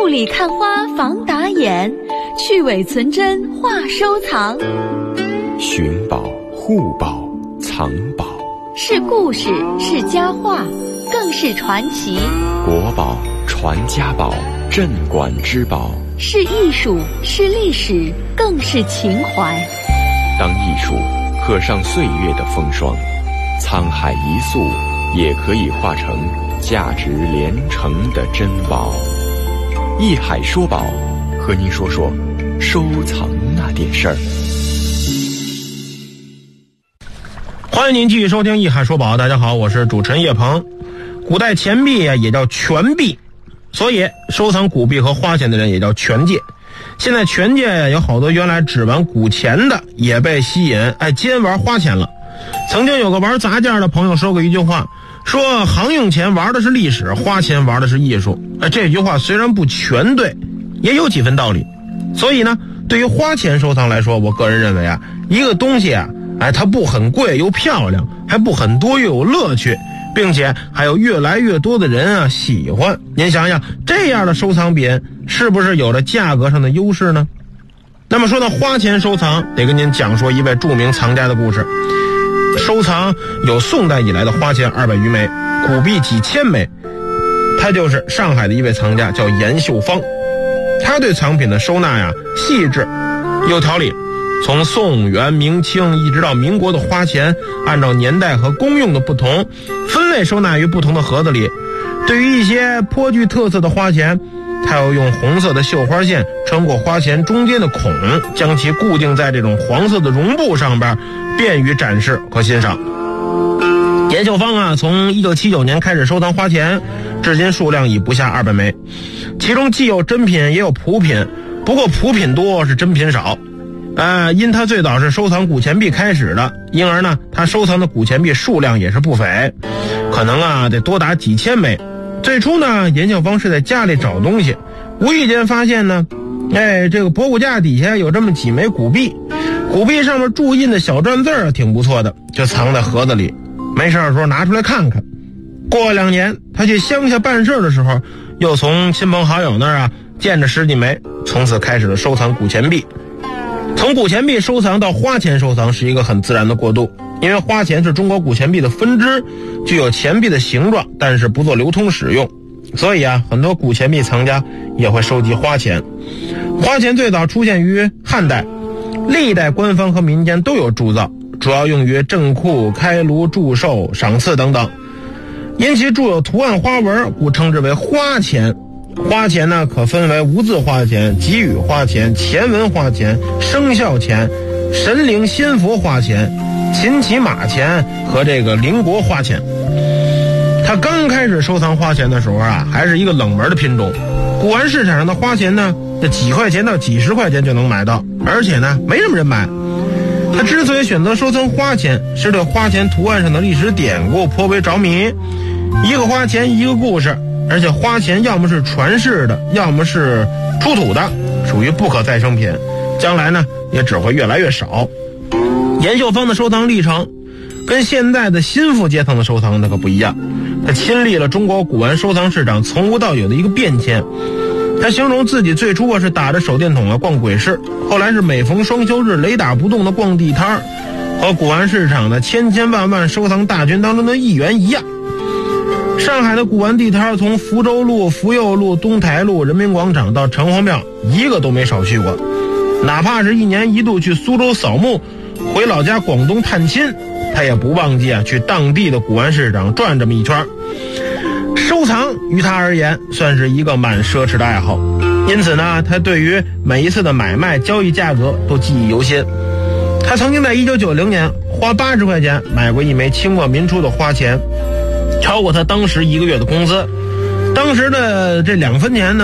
雾里看花防打眼，去伪存真话收藏。 寻宝、护宝、藏宝， 是故事，是佳话，更是传奇。 国宝、传家宝、镇馆之宝， 是艺术，是历史，更是情怀。 当艺术刻上岁月的风霜，沧海一粟也可以化成价值连城的珍宝。艺海说宝，和您说说收藏那点事儿。 欢迎您继续收听艺海说宝，大家好，我是主持人叶鹏。古代钱币也叫全币，所以收藏古币和花钱的人也叫权界。现在权界有好多原来只玩古钱的也被吸引，兼玩花钱了。曾经有个玩杂件的朋友说过一句话，说行用钱玩的是历史，花钱玩的是艺术。这句话虽然不全对，也有几分道理。所以呢，对于花钱收藏来说，我个人认为一个东西它不很贵又漂亮，还不很多又有乐趣，并且还有越来越多的人喜欢。您想想，这样的收藏品是不是有着价格上的优势呢？那么说到花钱收藏，得跟您讲说一位著名藏家的故事。收藏有宋代以来的花钱200余枚，古币几千枚。他就是上海的一位藏家，叫严秀芳。他对藏品的收纳细致有条理，从宋元明清一直到民国的花钱，按照年代和功用的不同，分类收纳于不同的盒子里。对于一些颇具特色的花钱，他要用红色的绣花线穿过花钱中间的孔，将其固定在这种黄色的绒布上边，便于展示和欣赏。严秀芳从1979年开始收藏花钱，至今数量已不下200枚，其中既有真品也有普品，不过普品多是真品少。因他最早是收藏古钱币开始的，因而呢他收藏的古钱币数量也是不菲，可能得多达几千枚。最初呢，严秀芳是在家里找东西，无意间发现呢这个博物架底下有这么几枚古币，古币上面注印的小篆字挺不错的，就藏在盒子里，没事的时候拿出来看看。过2年他去乡下办事的时候，又从亲朋好友那儿见着10几枚，从此开始了收藏古钱币。从古钱币收藏到花钱收藏是一个很自然的过渡，因为花钱是中国古钱币的分支，具有钱币的形状，但是不做流通使用，所以很多古钱币藏家也会收集花钱。花钱最早出现于汉代，历代官方和民间都有铸造，主要用于镇库、开炉、祝寿、赏赐等等，因其铸有图案花纹，故称之为花钱。花钱呢，可分为无字花钱、给予花钱、钱文花钱、生肖钱、神灵仙佛花钱、秦骑马钱和这个邻国花钱。他刚开始收藏花钱的时候还是一个冷门的品种。古玩市场上的花钱呢，几块钱到几十块钱就能买到，而且呢没什么人买。他之所以选择收藏花钱，是对花钱图案上的历史典故颇为着迷。一个花钱一个故事，而且花钱要么是传世的，要么是出土的，属于不可再生品，将来呢也只会越来越少。严秀芳的收藏历程跟现在的新富阶层的收藏那可不一样，他亲历了中国古玩收藏市场从无到有的一个变迁。他形容自己最初是打着手电筒逛鬼市，后来是每逢双休日雷打不动的逛地摊，和古玩市场的千千万万收藏大军当中的一员一样。上海的古玩地摊从福州路、福佑路、东台路、人民广场到城隍庙，一个都没少去过。哪怕是1年1度去苏州扫墓，回老家广东探亲，他也不忘记去当地的古玩市场转这么一圈。收藏于他而言算是一个蛮奢侈的爱好，因此呢，他对于每一次的买卖交易价格都记忆犹新。他曾经在1990年花80块钱买过一枚清末民初的花钱，超过他当时1个月的工资。当时的这2分钱呢